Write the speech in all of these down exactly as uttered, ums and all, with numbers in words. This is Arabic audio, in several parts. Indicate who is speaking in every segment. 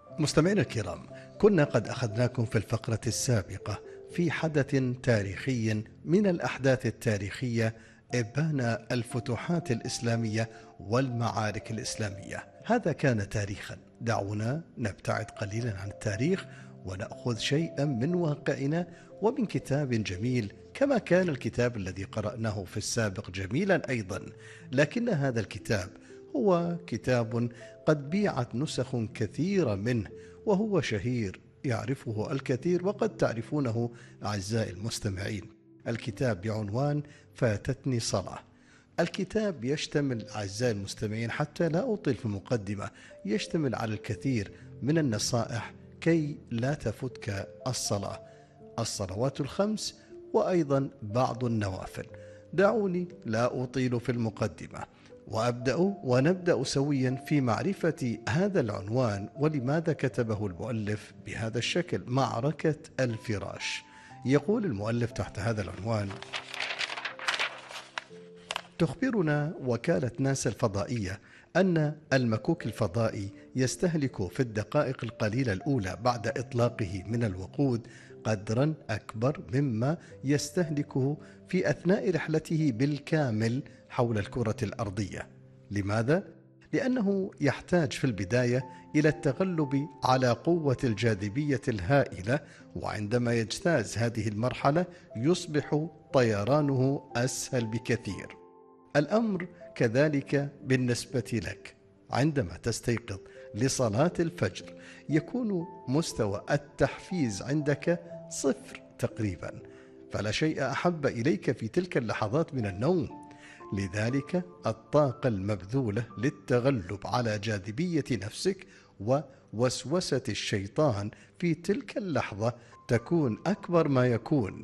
Speaker 1: مستمعينا الكرام، كنا قد أخذناكم في الفقرة السابقة في حدث تاريخي من الأحداث التاريخية إبان الفتوحات الإسلامية والمعارك الإسلامية. هذا كان تاريخا. دعونا نبتعد قليلا عن التاريخ ونأخذ شيئا من واقعنا ومن كتاب جميل، كما كان الكتاب الذي قرأناه في السابق جميلا أيضا، لكن هذا الكتاب هو كتاب قد بيعت نسخ كثيرة منه، وهو شهير يعرفه الكثير وقد تعرفونه أعزائي المستمعين. الكتاب بعنوان فاتتني صلاة. الكتاب يشتمل أعزائي المستمعين، حتى لا أطيل في المقدمة، يشتمل على الكثير من النصائح كي لا تفتك الصلاة، الصلوات الخمس وأيضا بعض النوافل. دعوني لا أطيل في المقدمة وأبدأ ونبدأ سويا في معرفة هذا العنوان ولماذا كتبه المؤلف بهذا الشكل: معركة الفراش. يقول المؤلف تحت هذا العنوان: تخبرنا وكالة ناسا الفضائية أن المكوك الفضائي يستهلك في الدقائق القليلة الأولى بعد إطلاقه من الوقود قدرا أكبر مما يستهلكه في أثناء رحلته بالكامل حول الكرة الأرضية. لماذا؟ لأنه يحتاج في البداية إلى التغلب على قوة الجاذبية الهائلة، وعندما يجتاز هذه المرحلة يصبح طيرانه أسهل بكثير. الأمر كذلك بالنسبة لك. عندما تستيقظ لصلاة الفجر يكون مستوى التحفيز عندك صفر تقريبا، فلا شيء أحب إليك في تلك اللحظات من النوم. لذلك الطاقة المبذولة للتغلب على جاذبية نفسك ووسوسة الشيطان في تلك اللحظة تكون أكبر ما يكون،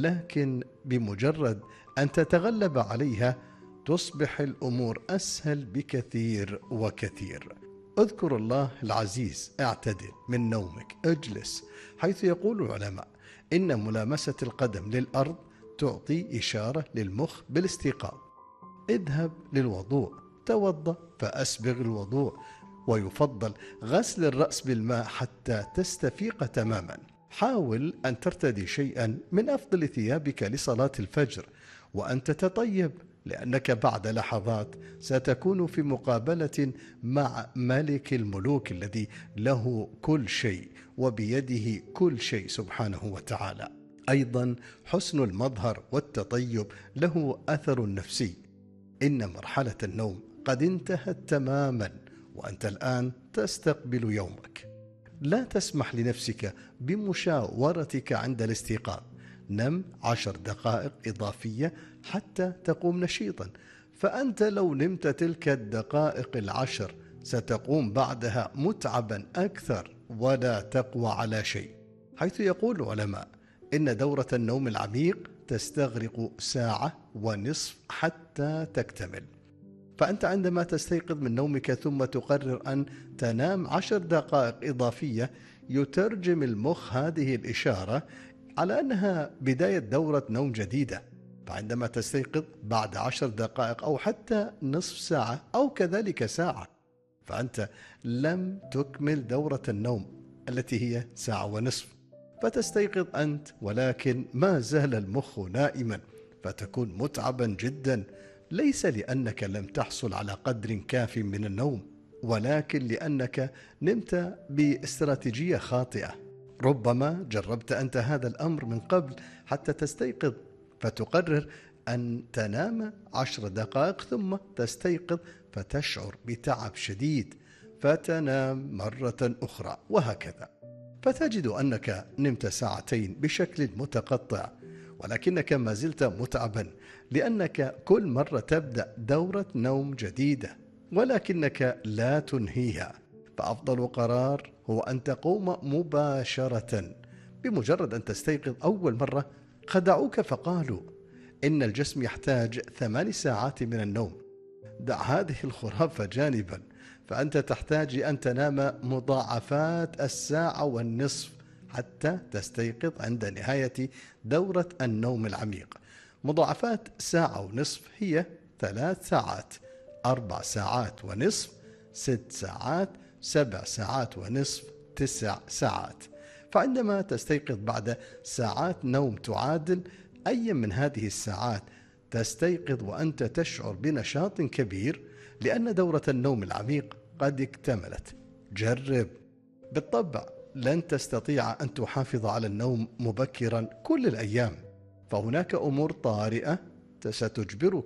Speaker 1: لكن بمجرد أن تتغلب عليها تصبح الأمور أسهل بكثير وكثير. اذكر الله العزيز، اعتدل من نومك، اجلس، حيث يقول العلماء إن ملامسة القدم للأرض تعطي إشارة للمخ بالاستيقاظ. اذهب للوضوء، توضأ فأسبغ الوضوء، ويفضل غسل الرأس بالماء حتى تستفيق تماما. حاول أن ترتدي شيئا من أفضل ثيابك لصلاة الفجر وأن تتطيب، لأنك بعد لحظات ستكون في مقابلة مع ملك الملوك الذي له كل شيء وبيده كل شيء سبحانه وتعالى. أيضا حسن المظهر والتطيب له أثر نفسي. إن مرحلة النوم قد انتهت تماما وأنت الآن تستقبل يومك. لا تسمح لنفسك بمشاورتك عند الاستيقاظ. نم عشر دقائق إضافية حتى تقوم نشيطا، فأنت لو نمت تلك الدقائق العشر ستقوم بعدها متعبا أكثر ولا تقوى على شيء، حيث يقول العلماء إن دورة النوم العميق تستغرق ساعة ونصف حتى تكتمل. فأنت عندما تستيقظ من نومك ثم تقرر أن تنام عشر دقائق إضافية، يترجم المخ هذه الإشارة على أنها بداية دورة نوم جديدة. فعندما تستيقظ بعد عشر دقائق أو حتى نصف ساعة أو كذلك ساعة، فأنت لم تكمل دورة النوم التي هي ساعة ونصف، فتستيقظ أنت ولكن ما زال المخ نائما، فتكون متعبا جدا، ليس لأنك لم تحصل على قدر كاف من النوم، ولكن لأنك نمت باستراتيجية خاطئة. ربما جربت أنت هذا الأمر من قبل حتى تستيقظ، فتقرر أن تنام عشر دقائق ثم تستيقظ فتشعر بتعب شديد، فتنام مرة أخرى وهكذا، فتجد أنك نمت ساعتين بشكل متقطع، ولكنك ما زلت متعبا لأنك كل مرة تبدأ دورة نوم جديدة ولكنك لا تنهيها. فأفضل قرار هو أن تقوم مباشرة. بمجرد أن تستيقظ أول مرة خدعوك فقالوا إن الجسم يحتاج ثمان ساعات من النوم. دع هذه الخرافة جانبا، فأنت تحتاج أن تنام مضاعفات الساعة والنصف حتى تستيقظ عند نهاية دورة النوم العميق. مضاعفات ساعة ونصف هي ثلاث ساعات، أربع ساعات ونصف، ست ساعات، سبع ساعات ونصف، تسع ساعات. فعندما تستيقظ بعد ساعات نوم تعادل أي من هذه الساعات، تستيقظ وأنت تشعر بنشاط كبير، لأن دورة النوم العميق قد اكتملت. جرب. بالطبع لن تستطيع أن تحافظ على النوم مبكرا كل الأيام، فهناك أمور طارئة ستجبرك